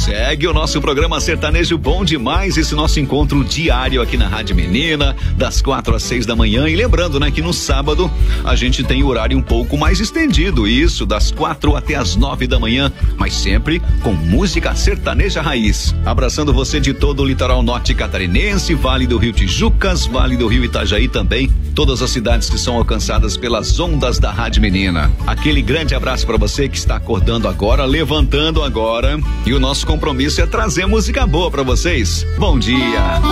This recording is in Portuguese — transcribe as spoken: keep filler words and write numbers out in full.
Segue o nosso programa Sertanejo Bom Demais, esse nosso encontro diário aqui na Rádio Menina, das quatro às seis da manhã. E lembrando, né, que no sábado a gente tem o horário um pouco mais estendido, isso, das quatro até as nove da manhã, mas sempre com música sertaneja raiz. Abraçando você de todo o litoral norte catarinense, Vale do Rio Tijucas, Vale do Rio Itajaí também, todas as cidades que são alcançadas pelas ondas da Rádio Menina. Aquele grande abraço para você que está acordando agora, levantando agora, e o nosso compromisso é trazer música boa para vocês. Bom dia.